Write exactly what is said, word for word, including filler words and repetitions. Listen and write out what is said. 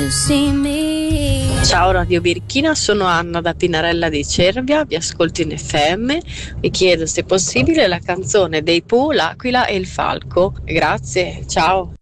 Ciao Radio Birichina, sono Anna da Pinarella di Cervia, vi ascolto in F M, vi chiedo se è possibile la canzone dei Pooh, L'Aquila e il Falco. Grazie, ciao.